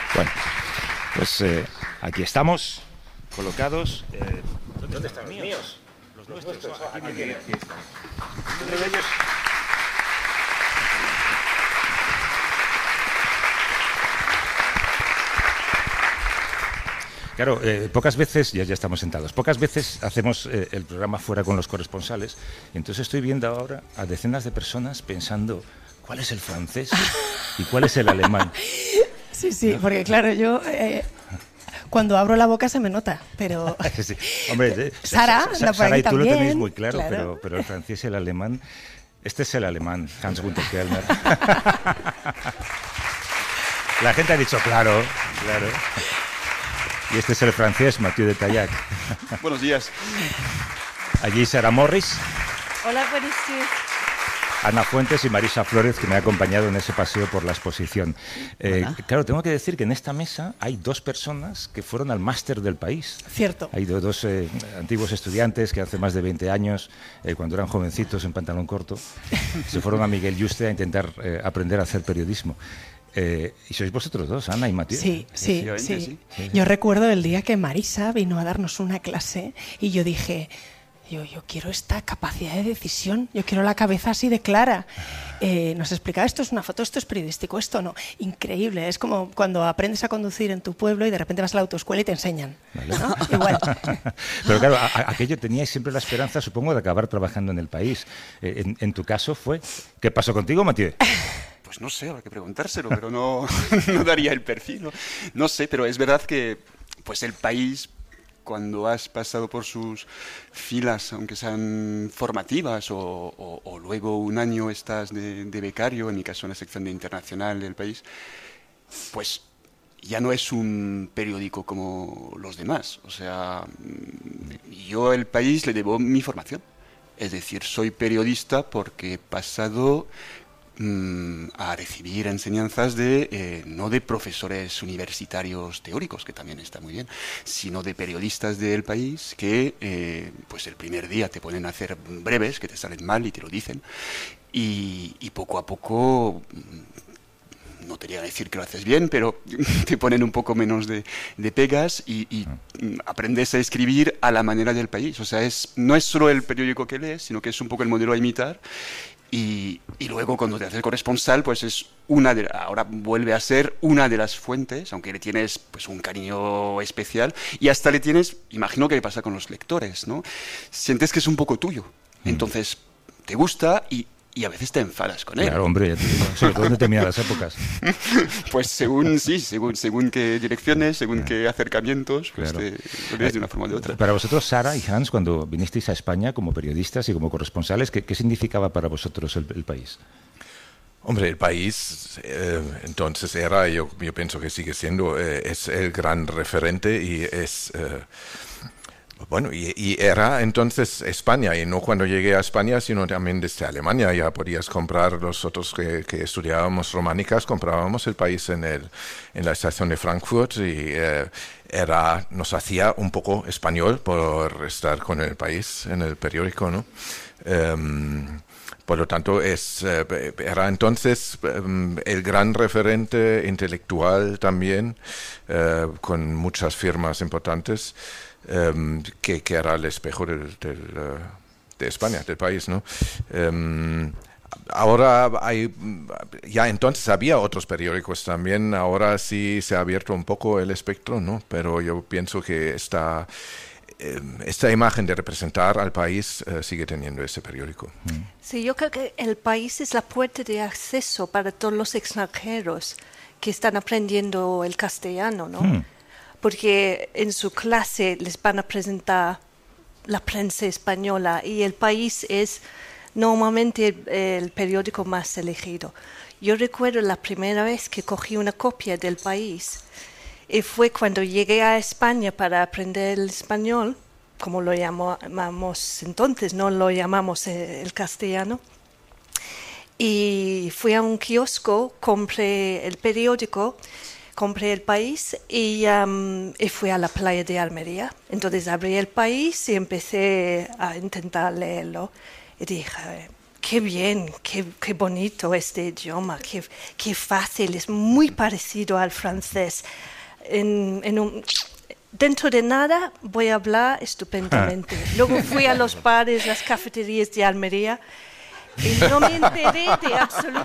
Bueno, pues aquí estamos, colocados. ¿Dónde están los míos? Los nuestros. Aquí están. Uno de ellos... Claro, pocas veces, ya estamos sentados, pocas veces hacemos el programa fuera con los corresponsales, y entonces estoy viendo ahora a decenas de personas pensando cuál es el francés y cuál es el alemán. Sí, ¿no? Porque claro, yo cuando abro la boca se me nota, pero... Sí. Hombre, Sara y tú también, lo tenéis muy claro. Claro. Pero el francés y el alemán, este es el alemán, Hans-Günther Kellner. La gente ha dicho claro. Y este es el francés, Mathieu de Taillac. Buenos días. Allí Sara Morris. Hola, buenos días. Ana Fuentes y Marisa Flórez, que me ha acompañado en ese paseo por la exposición. Claro, tengo que decir que en esta mesa hay dos personas que fueron al máster del país. Cierto. Hay dos antiguos estudiantes que hace más de 20 años, cuando eran jovencitos en pantalón corto, se fueron a Miguel Yuste a intentar aprender a hacer periodismo. Y sois vosotros dos, Ana y Mathieu. Sí. Yo recuerdo el día que Marisa vino a darnos una clase y yo dije... Yo quiero esta capacidad de decisión, yo quiero la cabeza así de clara. Nos explicaba, esto es una foto, esto es periodístico, esto no. Increíble, es como cuando aprendes a conducir en tu pueblo y de repente vas a la autoescuela y te enseñan, ¿no? Igual. Pero claro, aquello teníais siempre la esperanza, supongo, de acabar trabajando en el país. En tu caso fue... ¿Qué pasó contigo, Mathieu? Pues no sé, habrá que preguntárselo, pero no daría el perfil. No sé, pero es verdad que pues el país... Cuando has pasado por sus filas, aunque sean formativas, o luego un año estás de becario, en mi caso en la sección de internacional del país, pues ya no es un periódico como los demás. O sea, yo al país le debo mi formación. Es decir, soy periodista porque he pasado a recibir enseñanzas no de profesores universitarios teóricos, que también está muy bien, sino de periodistas del país que pues el primer día te ponen a hacer breves que te salen mal y te lo dicen, y poco a poco, no te voy a decir que lo haces bien, pero te ponen un poco menos de pegas y aprendes a escribir a la manera del país. O sea, no es solo el periódico que lees, sino que es un poco el modelo a imitar. Y luego cuando te haces corresponsal, pues ahora vuelve a ser una de las fuentes, aunque le tienes pues un cariño especial, y hasta le tienes, imagino que le pasa con los lectores, ¿no? Sientes que es un poco tuyo, entonces te gusta y a veces te enfadas con él. Claro, hombre, ya te digo, sobre todo en determinadas épocas. Pues según qué direcciones, según qué acercamientos, pues claro, lo ves de una forma o de otra. Para vosotros, Sara y Hans, cuando vinisteis a España como periodistas y como corresponsales, ¿qué significaba para vosotros el país? Hombre, el país entonces era, yo pienso que sigue siendo, es el gran referente y es... Bueno, y era entonces España, y no cuando llegué a España, sino también desde Alemania. Ya podías comprar, nosotros que estudiábamos románicas, comprábamos el país en la estación de Frankfurt, y nos hacía un poco español por estar con el país en el periódico, ¿no? Por lo tanto, era entonces el gran referente intelectual también, con muchas firmas importantes. Que era el espejo de España, del país, ¿no? Ahora ya entonces había otros periódicos también, ahora sí se ha abierto un poco el espectro, ¿no? Pero yo pienso que esta imagen de representar al país sigue teniendo ese periódico. Sí, yo creo que el país es la puerta de acceso para todos los extranjeros que están aprendiendo el castellano, ¿no? Porque en su clase les van a presentar la prensa española y el país es normalmente el periódico más elegido. Yo recuerdo la primera vez que cogí una copia del país y fue cuando llegué a España para aprender el español, como lo llamamos entonces, no lo llamamos el castellano. Y fui a un kiosco, compré el periódico, compré el país y fui a la playa de Almería. Entonces abrí el país y empecé a intentar leerlo. Y dije, qué bien, qué bonito este idioma, qué fácil, es muy parecido al francés. Dentro de nada voy a hablar estupendamente. Luego fui a los bares, las cafeterías de Almería y no me enteré de